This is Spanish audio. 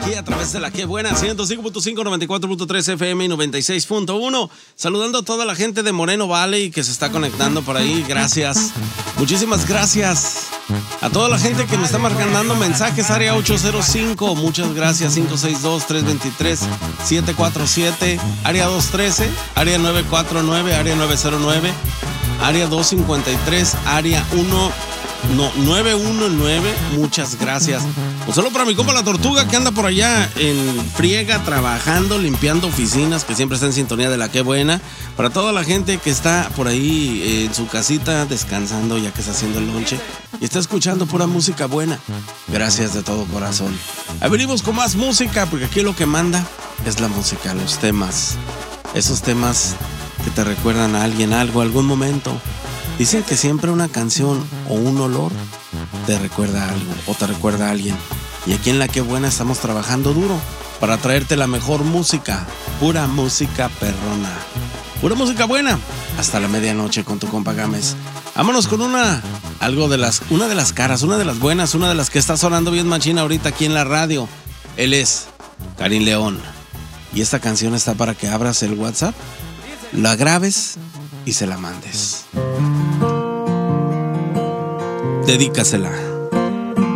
aquí a través de la Qué Buena, 105.5, 94.3 FM y 96.1. Saludando a toda la gente de Moreno Valley que se está conectando por ahí. Gracias. Muchísimas gracias. A toda la gente que me está mandando mensajes, área 805. Muchas gracias. 562-323-747. Área 213. Área 949. Área 909. Área 253. Área 919, muchas gracias. Un saludo para mi compa La Tortuga que anda por allá en friega, trabajando, limpiando oficinas, que siempre está en sintonía de la Qué Buena. Para toda la gente que está por ahí en su casita descansando ya que está haciendo el lonche y está escuchando pura música buena. Gracias de todo corazón. Ahí venimos con más música porque aquí lo que manda es la música, los temas. Esos temas que te recuerdan a alguien, algo, algún momento. Dicen que siempre una canción o un olor te recuerda a algo o te recuerda a alguien. Y aquí en La Qué Buena estamos trabajando duro para traerte la mejor música, pura música perrona, pura música buena, hasta la medianoche con tu compa Gámez. Vámonos con una de las caras, una de las buenas, una de las que está sonando bien machina ahorita aquí en la radio. Él es Karim León. Y esta canción está para que abras el WhatsApp, la grabes y se la mandes. Dedícasela.